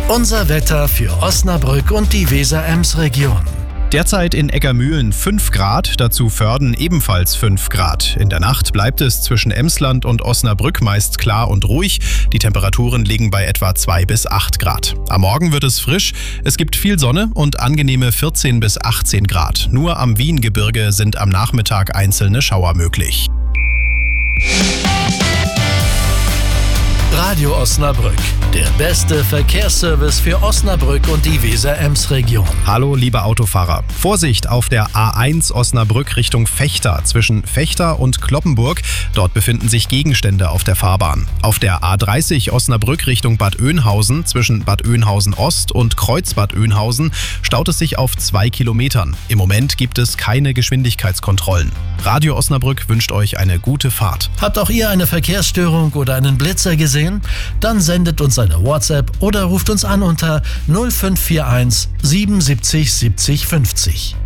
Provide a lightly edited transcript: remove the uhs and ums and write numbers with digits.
Unser Wetter für Osnabrück und die Weser-Ems-Region. Derzeit in Eckermühlen 5 Grad, dazu Vörden ebenfalls 5 Grad. In der Nacht bleibt es zwischen Emsland und Osnabrück meist klar und ruhig. Die Temperaturen liegen bei etwa 2 bis 8 Grad. Am Morgen wird es frisch, es gibt viel Sonne und angenehme 14 bis 18 Grad. Nur am Wiengebirge sind am Nachmittag einzelne Schauer möglich. Radio Osnabrück, der beste Verkehrsservice für Osnabrück und die Weser-Ems-Region. Hallo liebe Autofahrer. Vorsicht auf der A1 Osnabrück Richtung Vechta zwischen Vechta und Cloppenburg. Dort befinden sich Gegenstände auf der Fahrbahn. Auf der A30 Osnabrück Richtung Bad Oeynhausen zwischen Bad Oeynhausen Ost und Kreuzbad Oeynhausen staut es sich auf 2 Kilometern. Im Moment gibt es keine Geschwindigkeitskontrollen. Radio Osnabrück wünscht euch eine gute Fahrt. Habt auch ihr eine Verkehrsstörung oder einen Blitzer gesehen? Dann sendet uns eine WhatsApp oder ruft uns an unter 0541 77 70 50.